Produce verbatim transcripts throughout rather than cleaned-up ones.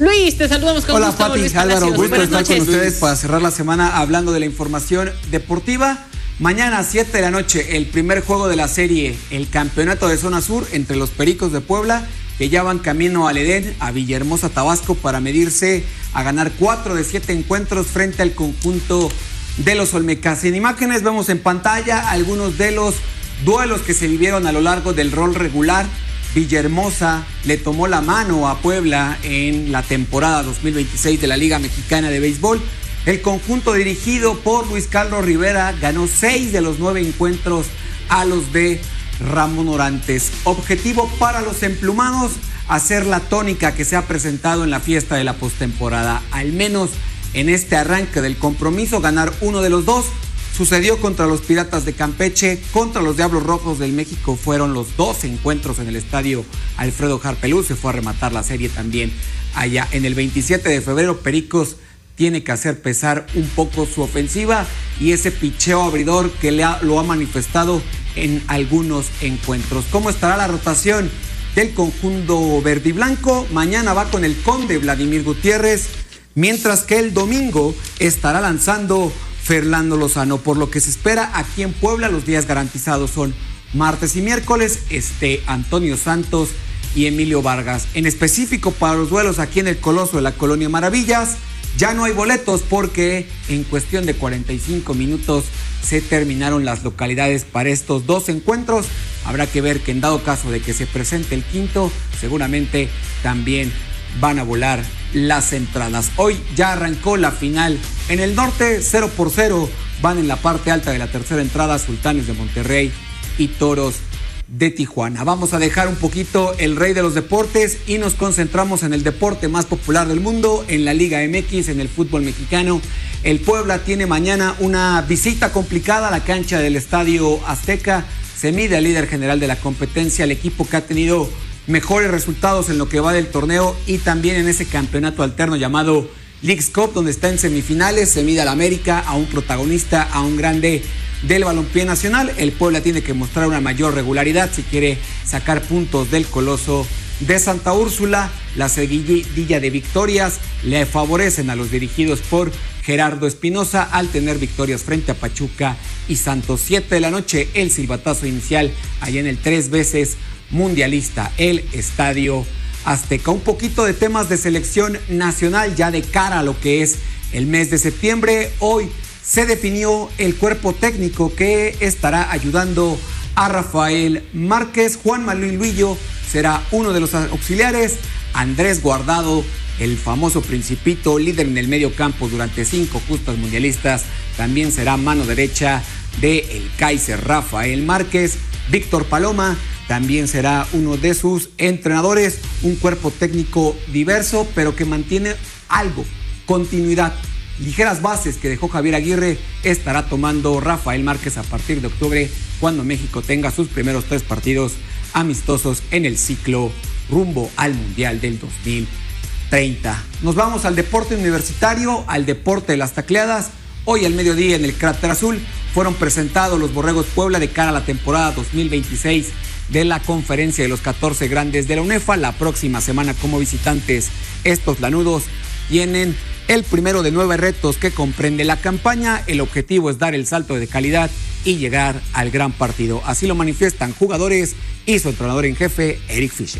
Luis, te saludamos con Hola, gusto. Pati, Luis Álvaro, Palacios. gusto Buenas estar noches. con ustedes para cerrar la semana hablando de la información deportiva. Mañana a siete de la noche, el primer juego de la serie, el campeonato de zona sur entre los Pericos de Puebla, que ya van camino al Edén, a Villahermosa, Tabasco, para medirse a ganar cuatro de siete encuentros frente al conjunto de los Olmecas. En imágenes vemos en pantalla algunos de los duelos que se vivieron a lo largo del rol regular. Villahermosa le tomó la mano a Puebla en la temporada dos mil veintiséis de la Liga Mexicana de Béisbol. El conjunto dirigido por Luis Carlos Rivera ganó seis de los nueve encuentros a los de Ramón Orantes. Objetivo para los emplumados, hacer la tónica que se ha presentado en la fiesta de la postemporada. Al menos en este arranque del compromiso, ganar uno de los dos. Sucedió contra los Piratas de Campeche, contra los Diablos Rojos del México. Fueron los dos encuentros en el estadio Alfredo Harpelú. Se fue a rematar la serie también allá. En el veintisiete de febrero, Pericos tiene que hacer pesar un poco su ofensiva y ese picheo abridor que le ha, lo ha manifestado en algunos encuentros. ¿Cómo estará la rotación del conjunto verde y blanco? Mañana va con el Conde Vladimir Gutiérrez, mientras que el domingo estará lanzando Fernando Lozano. Por lo que se espera aquí en Puebla, los días garantizados son martes y miércoles, este Antonio Santos y Emilio Vargas. En específico para los duelos aquí en el Coloso de la Colonia Maravillas, ya no hay boletos porque en cuestión de cuarenta y cinco minutos se terminaron las localidades para estos dos encuentros. Habrá que ver que en dado caso de que se presente el quinto, seguramente también van a volar las entradas. Hoy ya arrancó la final en el norte, cero por cero. Van en la parte alta de la tercera entrada Sultanes de Monterrey y Toros de Tijuana. Vamos a dejar un poquito el rey de los deportes y nos concentramos en el deporte más popular del mundo, en la Liga M X, en el fútbol mexicano. El Puebla tiene mañana una visita complicada a la cancha del Estadio Azteca. Se mide al líder general de la competencia, el equipo que ha tenido mejores resultados en lo que va del torneo y también en ese campeonato alterno llamado Leagues Cup, donde está en semifinales. Se mide al América, a un protagonista, a un grande del balompié nacional. El Puebla tiene que mostrar una mayor regularidad si quiere sacar puntos del Coloso de Santa Úrsula. La seguidilla de victorias le favorecen a los dirigidos por Gerardo Espinosa al tener victorias frente a Pachuca y Santos. Siete de la noche, el silbatazo inicial allá en el tres veces mundialista, el Estadio Azteca. Un poquito de temas de selección nacional ya de cara a lo que es el mes de septiembre. Hoy se definió el cuerpo técnico que estará ayudando a Rafael Márquez. Juan Manuel Luillo será uno de los auxiliares. Andrés Guardado, el famoso Principito, líder en el medio campo durante cinco justas mundialistas, también será mano derecha de el Kaiser Rafael Márquez. Víctor Paloma también será uno de sus entrenadores. Un cuerpo técnico diverso, pero que mantiene algo, continuidad. Ligeras bases que dejó Javier Aguirre estará tomando Rafael Márquez a partir de octubre, cuando México tenga sus primeros tres partidos amistosos en el ciclo rumbo al Mundial del dos mil treinta. Nos vamos al deporte universitario, al deporte de las tacleadas. Hoy al mediodía en el Cráter Azul fueron presentados los Borregos Puebla de cara a la temporada dos mil veintiséis de la Conferencia de los catorce Grandes de la UNEFA. La próxima semana como visitantes, estos lanudos tienen el primero de nueve retos que comprende la campaña. El objetivo es dar el salto de calidad y llegar al gran partido. Así lo manifiestan jugadores y su entrenador en jefe, Eric Fisher.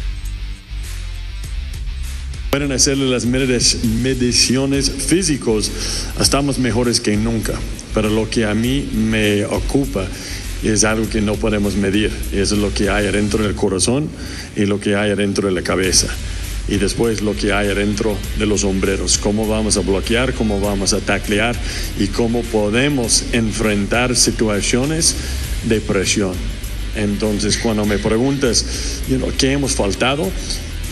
Pueden hacerle las mediciones físicos, estamos mejores que nunca, pero lo que a mí me ocupa es algo que no podemos medir, es lo que hay adentro del corazón y lo que hay adentro de la cabeza. Y después lo que hay adentro de los sombreros, cómo vamos a bloquear, cómo vamos a taclear y cómo podemos enfrentar situaciones de presión. Entonces, cuando me preguntas, you know, ¿qué hemos faltado?